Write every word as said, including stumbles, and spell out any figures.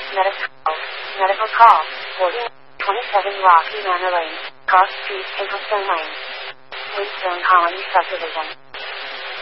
Medical, medical call, forty twenty-seven Rocky Manor Lane, Cross Street, Hazelstone Lane, Wheatstone Colony Subdivision.